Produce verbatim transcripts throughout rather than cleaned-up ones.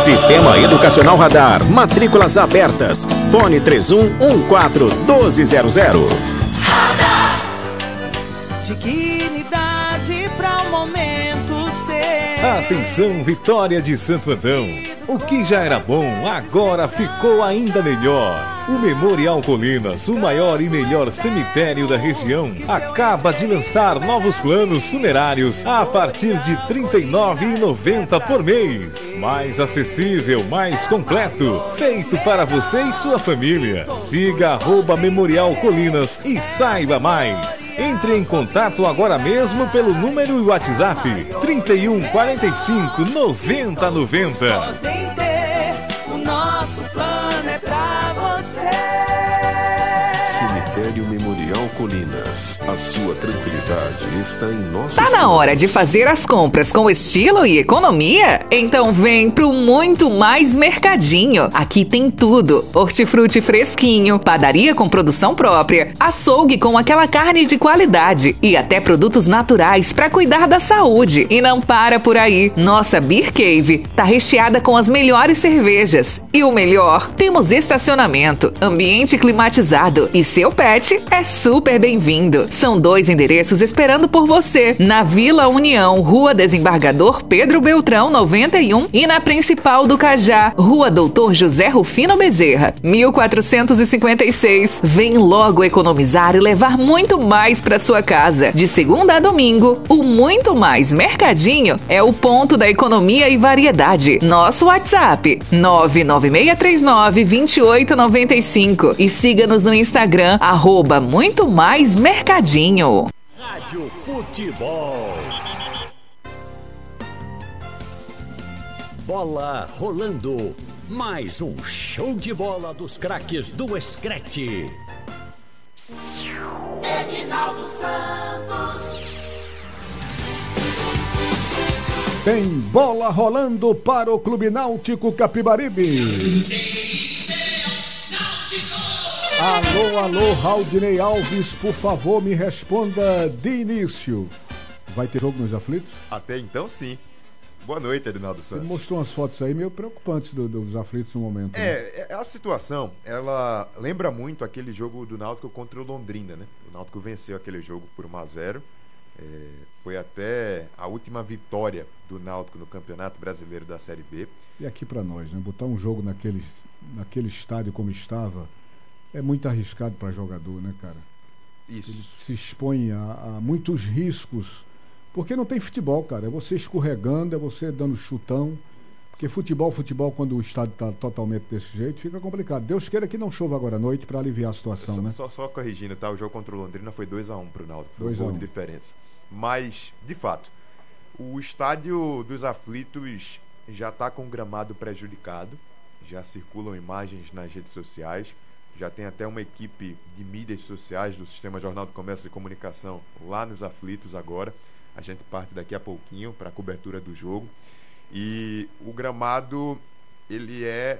Sistema Educacional Radar. Matrículas abertas. Fone três um um quatro um dois zero zero. Radar. Dignidade para o momento ser. Atenção, Vitória de Santo Antão. O que já era bom, agora ficou ainda melhor. O Memorial Colinas, o maior e melhor cemitério da região, acaba de lançar novos planos funerários a partir de trinta e nove reais e noventa centavos por mês. Mais acessível, mais completo, feito para você e sua família. Siga arroba Memorial Colinas e saiba mais. Entre em contato agora mesmo pelo número e WhatsApp trinta e um, quarenta e cinco, noventa, noventa. O nosso plano é pra você. Cemitério Memorial Colinas. A sua tranquilidade está em nossos Tá na hora de fazer as compras com estilo e economia? Então vem pro Muito Mais Mercadinho. Aqui tem tudo: hortifruti fresquinho, padaria com produção própria, açougue com aquela carne de qualidade e até produtos naturais para cuidar da saúde. E não para por aí. Nossa Beer Cave tá recheada com as melhores cervejas. E o melhor, temos estacionamento, ambiente climatizado e seu pet é super bem-vindo. São dois endereços esperando por você: na Vila União, Rua Desembargador Pedro Beltrão, noventa e um, e na Principal do Cajá, Rua Doutor José Rufino Bezerra, mil quatrocentos e cinquenta e seis. Vem logo economizar e levar muito mais para sua casa. De segunda a domingo, o Muito Mais Mercadinho é o ponto da economia e variedade. Nosso WhatsApp nove nove seis três nove, dois oito nove cinco e siga-nos no Instagram arroba Muito Mais Mercadinho. Rádio Futebol. Bola rolando. Mais um show de bola dos craques do Screte. Edinaldo Santos. Tem bola rolando para o Clube Náutico Capibaribe. Alô, alô, Raudinei Alves, por favor, me responda de início. Vai ter jogo nos aflitos? Até então, sim. Boa noite, Edinaldo Santos. Você mostrou umas fotos aí meio preocupantes do, dos aflitos no momento. É, né? A situação, ela lembra muito aquele jogo do Náutico contra o Londrina, né? O Náutico venceu aquele jogo por um a zero. É, foi até a última vitória do Náutico no Campeonato Brasileiro da Série B. E aqui pra nós, né? Botar um jogo naquele, naquele estádio como estava é muito arriscado para jogador, né, cara? Isso. Ele se expõe a, a muitos riscos, porque não tem futebol, cara. É você escorregando, é você dando chutão. Porque futebol, futebol, quando o estádio está totalmente desse jeito, fica complicado. Deus queira que não chova agora à noite para aliviar a situação, só, né? Só, só corrigindo, tá? O jogo contra o Londrina foi dois a um pro Náutico. Foi um dois a um gol de diferença. Mas, de fato, o estádio dos aflitos já está com o gramado prejudicado. Já circulam imagens nas redes sociais. Já tem até uma equipe de mídias sociais do Sistema Jornal do Comércio e Comunicação lá nos aflitos agora. A gente parte daqui a pouquinho para a cobertura do jogo. E o gramado, ele é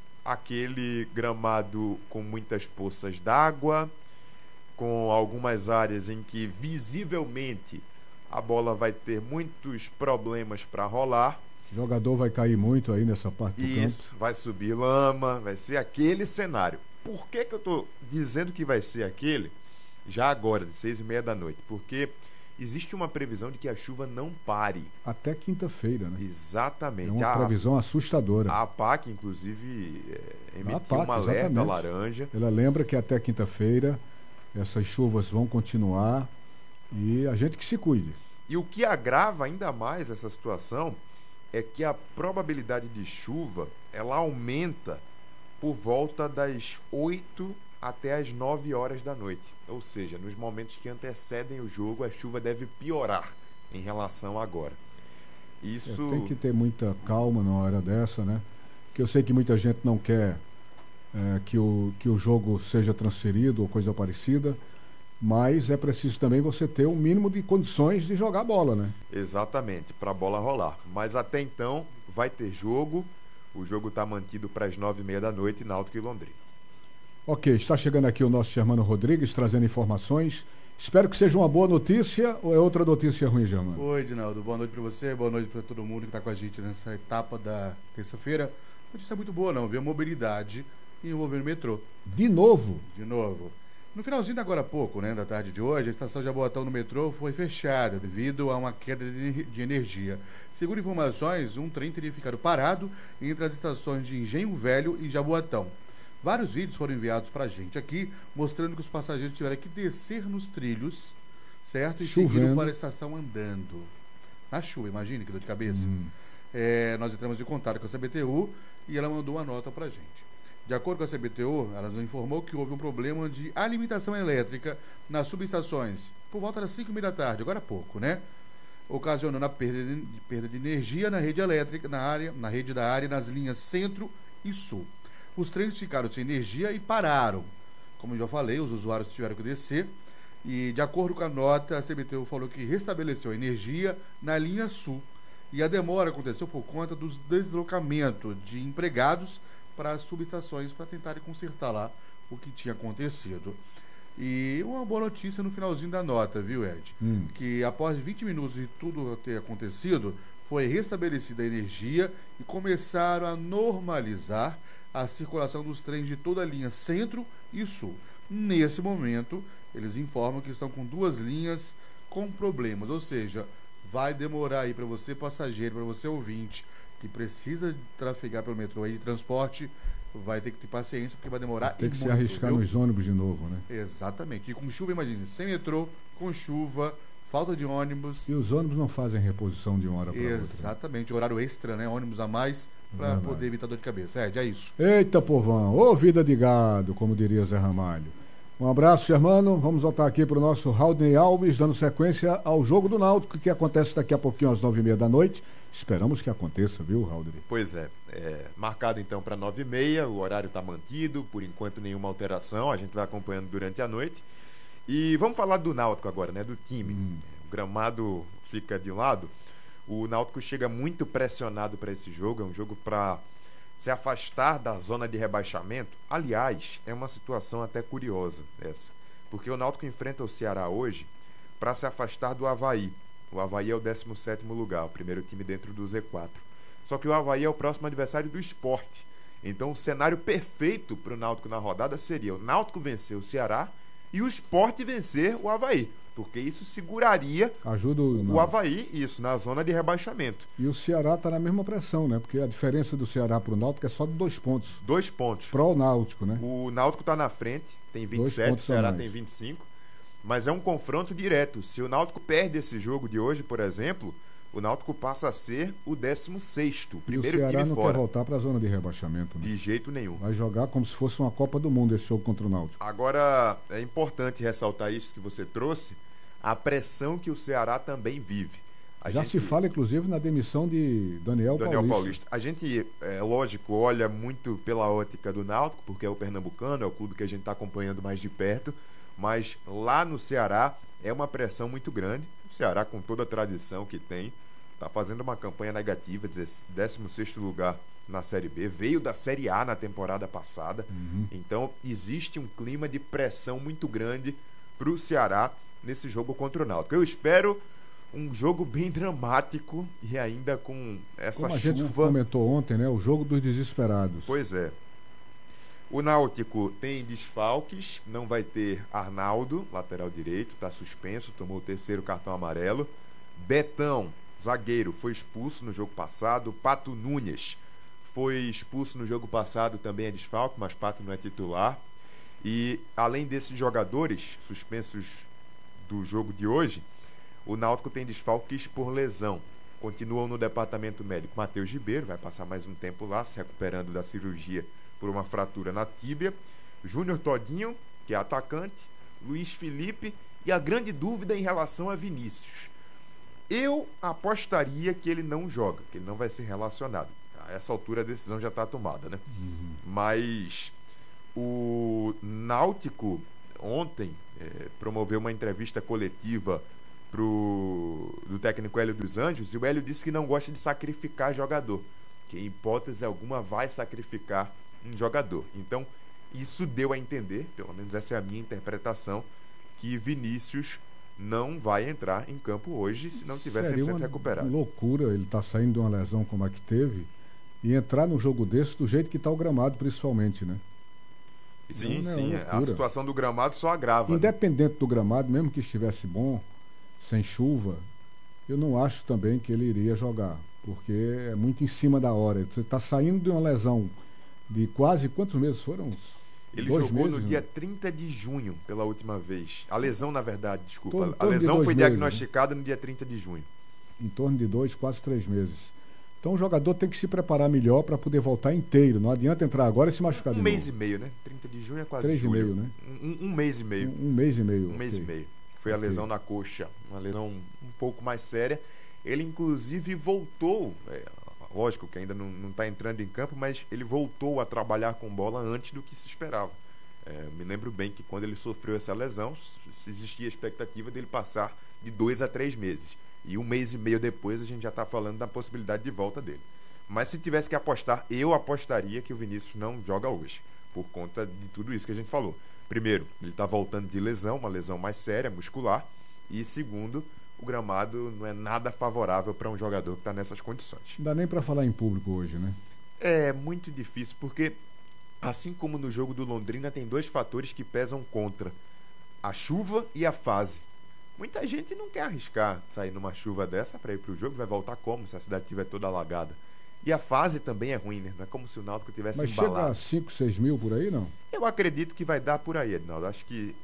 aquele gramado com muitas poças d'água, com algumas áreas em que visivelmente a bola vai ter muitos problemas para rolar. O jogador vai cair muito aí nessa parte do campo. Isso, vai subir lama, vai ser aquele cenário. Por que que eu estou dizendo que vai ser aquele já agora, de seis e meia da noite? Porque existe uma previsão de que a chuva não pare. Até quinta-feira, né? Exatamente. É uma a, previsão assustadora. A APAC, inclusive, é, emitiu APAC, um alerta exatamente. laranja. Ela lembra que até quinta-feira essas chuvas vão continuar e a gente que se cuide. E o que agrava ainda mais essa situação é que a probabilidade de chuva, ela aumenta por volta das oito até as nove horas da noite. Ou seja, nos momentos que antecedem o jogo, a chuva deve piorar em relação a agora. Isso... É, tem que ter muita calma na hora dessa, né? Porque eu sei que muita gente não quer é, que, o, que o jogo seja transferido ou coisa parecida, mas é preciso também você ter o um mínimo de condições de jogar bola, né? Exatamente, para a bola rolar. Mas até então vai ter jogo. O jogo está mantido para as nove e meia da noite, Náutico e Londrina. Ok, está chegando aqui o nosso Germano Rodrigues trazendo informações Espero que seja uma boa notícia ou é outra notícia ruim, Germano? Oi, Edinaldo. Boa noite para você, boa noite para todo mundo que está com a gente nessa etapa da terça-feira. Notícia muito boa, não, viu? Mobilidade envolvendo o metrô. De novo? De novo. No finalzinho da agora há pouco, né, da tarde de hoje, a estação de Jaboatão no metrô foi fechada devido a uma queda de energia. Segundo informações, um trem teria ficado parado entre as estações de Engenho Velho e Jaboatão. Vários vídeos foram enviados pra gente aqui, mostrando que os passageiros tiveram que descer nos trilhos, certo? E Chovendo. seguiram para a estação andando. Na chuva, imagine que dor de cabeça. Hum. É, nós entramos em contato com a C B T U e ela mandou uma nota pra gente. De acordo com a C B T U, ela nos informou que houve um problema de alimentação elétrica nas subestações, por volta das cinco e meia da tarde, agora há pouco, né? Ocasionando a perda de, perda de energia na rede elétrica, na área, na rede da área, nas linhas centro e sul. Os trens ficaram sem energia e pararam. Como eu já falei, os usuários tiveram que descer e, de acordo com a nota, a C B T U falou que restabeleceu a energia na linha sul. E a demora aconteceu por conta dos deslocamentos de empregados para as subestações para tentarem consertar lá o que tinha acontecido. E uma boa notícia no finalzinho da nota, viu, Ed? Hum. Que após vinte minutos de tudo ter acontecido, foi restabelecida a energia e começaram a normalizar a circulação dos trens de toda a linha centro e sul. Nesse momento, eles informam que estão com duas linhas com problemas, ou seja, vai demorar aí para você, passageiro, para você ouvinte, que precisa trafegar pelo metrô aí de transporte, vai ter que ter paciência, porque vai demorar Tem que muito, se arriscar viu? nos ônibus de novo, né? Exatamente. E com chuva, imagine, sem metrô, com chuva, falta de ônibus. E os ônibus não fazem reposição de uma hora para outra. Exatamente, horário extra, né? Ônibus a mais para Verdade. poder evitar dor de cabeça. É, já é isso. Eita, povão, ô vida de gado, como diria Zé Ramalho. Um abraço, Germano. Vamos voltar aqui para o nosso Raudney Alves, dando sequência ao jogo do Náutico, que acontece daqui a pouquinho às nove e meia da noite. Esperamos que aconteça, viu, Raudney? Pois é, é marcado então para nove e meia, o horário está mantido, por enquanto nenhuma alteração, a gente vai acompanhando durante a noite. E vamos falar do Náutico agora, né, do time. Hum. O gramado fica de um lado, o Náutico chega muito pressionado para esse jogo, é um jogo para se afastar da zona de rebaixamento. Aliás, é uma situação até curiosa essa, porque o Náutico enfrenta o Ceará hoje para se afastar do Avaí. O Avaí é o décimo sétimo lugar, o primeiro time dentro do Z quatro. Só que o Avaí é o próximo adversário do Sport. Então o cenário perfeito para o Náutico na rodada seria o Náutico vencer o Ceará e o Sport vencer o Avaí, porque isso seguraria Ajuda o, o Avaí, isso, na zona de rebaixamento. E o Ceará está na mesma pressão, né? Porque a diferença do Ceará para o Náutico é só de dois pontos. Dois pontos. Pro Náutico, né? O Náutico está na frente, tem vinte e Dois sete, o pontos a Ceará mais. tem vinte e cinco. Mas é um confronto direto. Se o Náutico perde esse jogo de hoje, por exemplo, o Náutico passa a ser o décimo sexto, o primeiro e o Ceará time não fora. quer voltar para a zona de rebaixamento, né? De jeito nenhum. Vai jogar como se fosse uma Copa do Mundo esse jogo contra o Náutico. Agora, é importante ressaltar isso que você trouxe, a pressão que o Ceará também vive. A Já gente... se fala, inclusive, na demissão de Daniel, Daniel Paulista. Paulista. A gente, é lógico, olha muito pela ótica do Náutico, porque é o pernambucano, é o clube que a gente está acompanhando mais de perto, mas lá no Ceará é uma pressão muito grande. O Ceará, com toda a tradição que tem, está fazendo uma campanha negativa, décimo sexto lugar na Série B, veio da Série A na temporada passada. Uhum. Então existe um clima de pressão muito grande para o Ceará nesse jogo contra o Náutico. Eu espero um jogo bem dramático e ainda com essa Como a chuva. gente comentou ontem, né? O jogo dos desesperados. Pois é. O Náutico tem desfalques, não vai ter Arnaldo, lateral direito, está suspenso, tomou o terceiro cartão amarelo. Betão, zagueiro, foi expulso no jogo passado. Pato Nunes foi expulso no jogo passado, também é desfalque, mas Pato não é titular. E além desses jogadores suspensos do jogo de hoje, o Náutico tem desfalques por lesão. Continuam no departamento médico Matheus Ribeiro, vai passar mais um tempo lá, se recuperando da cirurgia por uma fratura na tíbia. Júnior Todinho, que é atacante, Luiz Felipe e a grande dúvida em relação a Vinícius. Eu apostaria que ele não joga, que ele não vai ser relacionado. A essa altura a decisão já está tomada, né? Uhum. Mas o Náutico ontem é, promoveu uma entrevista coletiva pro, do técnico Hélio dos Anjos, e o Hélio disse que não gosta de sacrificar jogador, que em hipótese alguma vai sacrificar um jogador. Então isso deu a entender, pelo menos essa é a minha interpretação, que Vinícius não vai entrar em campo hoje se não tiver cem por cento recuperado. Loucura ele estar tá saindo de uma lesão como a que teve e entrar num jogo desse do jeito que está o gramado, principalmente, né? Sim, não, sim. é a situação do gramado só agrava. Independente né? do gramado, mesmo que estivesse bom, sem chuva, eu não acho também que ele iria jogar, porque é muito em cima da hora. Você está saindo de uma lesão de quase quantos meses foram? Ele Dois jogou meses, no dia né? trinta de junho pela última vez. A lesão, na verdade, desculpa. Torno, a torno lesão foi meses, diagnosticada né? no dia trinta de junho. Em torno de dois, quase três meses. Então o jogador tem que se preparar melhor para poder voltar inteiro. Não adianta entrar agora e se machucar um de Um mês novo. e meio, né? trinta de junho é quase Três julho. e meio, né? Um, um mês e meio. Um, um mês e meio. Um okay. mês e meio. Foi a lesão okay. na coxa. Uma lesão um pouco mais séria. Ele, inclusive, voltou... É, lógico que ainda não está entrando em campo, mas ele voltou a trabalhar com bola antes do que se esperava. É, me lembro bem que quando ele sofreu essa lesão, existia a expectativa dele passar de dois a três meses. E um mês e meio depois a gente já está falando da possibilidade de volta dele. Mas se tivesse que apostar, eu apostaria que o Vinícius não joga hoje, por conta de tudo isso que a gente falou. Primeiro, ele está voltando de lesão, uma lesão mais séria, muscular. E segundo, o gramado não é nada favorável para um jogador que está nessas condições. Não dá nem para falar em público hoje, né? É muito difícil, porque assim como no jogo do Londrina, tem dois fatores que pesam contra: a chuva e a fase. Muita gente não quer arriscar sair numa chuva dessa para ir para o jogo, vai voltar como se a cidade estiver toda alagada. E a fase também é ruim, né? Não é como se o Náutico tivesse Mas embalado. Mas chega a cinco, seis mil por aí, não? Eu acredito que vai dar por aí, Edinaldo. Acho que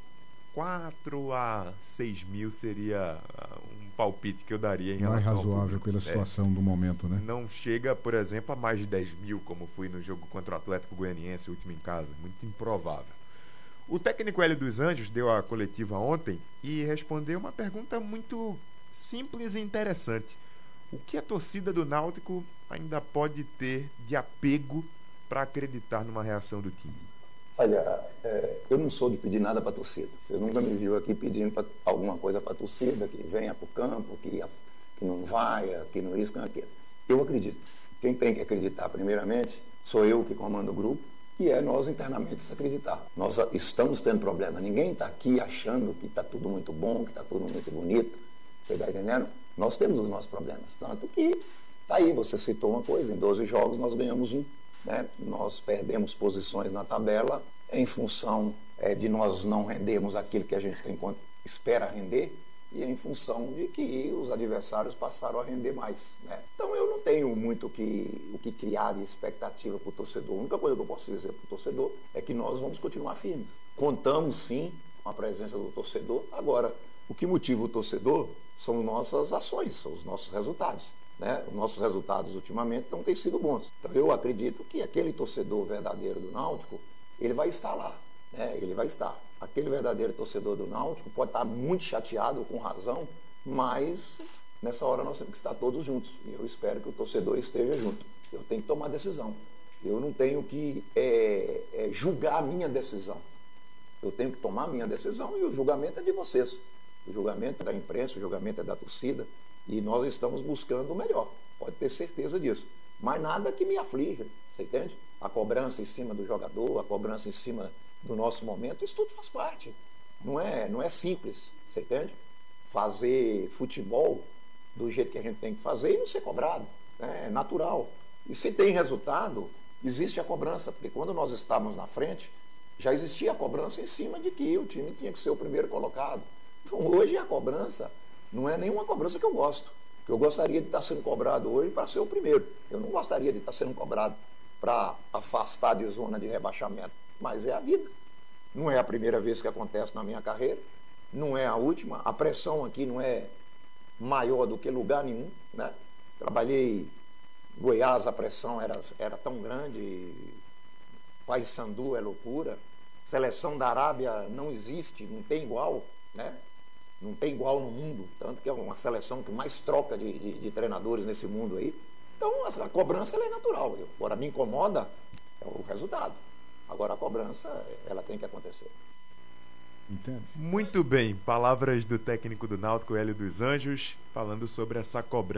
quatro a seis mil seria um palpite que eu daria em mais relação razoável ao público. pela situação é. do momento, né? Não chega, por exemplo, a mais de dez mil, como foi no jogo contra o Atlético Goianiense, o último em casa. Muito improvável. O técnico Hélio dos Anjos deu a coletiva ontem e respondeu uma pergunta muito simples e interessante. O que a torcida do Náutico ainda pode ter de apego para acreditar numa reação do time? Olha, é, eu não sou de pedir nada para a torcida. Você nunca me viu aqui pedindo pra, alguma coisa para a torcida, que venha para o campo, que, que não vai, que não isso, que não aquilo. Eu acredito. Quem tem que acreditar, primeiramente, sou eu que comando o grupo, e é nós internamente se acreditar. Nós estamos tendo problema. Ninguém está aqui achando que está tudo muito bom, que está tudo muito bonito. Você está entendendo? Nós temos os nossos problemas. Tanto que, tá aí, você citou uma coisa, em doze jogos nós ganhamos um. Né? Nós perdemos posições na tabela em função é, de nós não rendermos aquilo que a gente tem, espera render, e em função de que os adversários passaram a render mais. Né? Então eu não tenho muito o que, o que criar de expectativa para o torcedor. A única coisa que eu posso dizer para o torcedor é que nós vamos continuar firmes. Contamos sim com a presença do torcedor. Agora, o que motiva o torcedor são nossas ações, são os nossos resultados. Né? Os nossos resultados ultimamente não têm sido bons. Então eu acredito que aquele torcedor verdadeiro do Náutico, ele vai estar lá, né? Ele vai estar. Aquele verdadeiro torcedor do Náutico pode estar muito chateado, com razão, mas nessa hora nós temos que estar todos juntos. E eu espero que o torcedor esteja junto. Eu tenho que tomar decisão. Eu não tenho que é, é, julgar a minha decisão. Eu tenho que tomar a minha decisão e o julgamento é de vocês. O julgamento é da imprensa, o julgamento é da torcida. E nós estamos buscando o melhor, pode ter certeza disso. Mas nada que me aflija, você entende? A cobrança em cima do jogador, a cobrança em cima do nosso momento, isso tudo faz parte. Não é, não é simples, você entende? Fazer futebol do jeito que a gente tem que fazer e não ser cobrado, né? É natural. E se tem resultado, existe a cobrança, porque quando nós estávamos na frente, já existia a cobrança em cima de que o time tinha que ser o primeiro colocado. Então hoje a cobrança não é nenhuma cobrança que eu gosto. Eu gostaria de estar sendo cobrado hoje para ser o primeiro. Eu não gostaria de estar sendo cobrado para afastar de zona de rebaixamento. Mas é a vida. Não é a primeira vez que acontece na minha carreira. Não é a última. A pressão aqui não é maior do que lugar nenhum. Né? Trabalhei em Goiás, a pressão era, era tão grande. Paysandu é loucura. Seleção da Arábia não existe, não tem igual, né? Não tem igual no mundo, tanto que é uma seleção que mais troca de, de, de treinadores nesse mundo aí. Então, a, a cobrança ela é natural. Agora, me incomoda é o resultado. Agora, a cobrança, ela tem que acontecer. Entende? Muito bem. Palavras do técnico do Náutico, Hélio dos Anjos, falando sobre essa cobrança.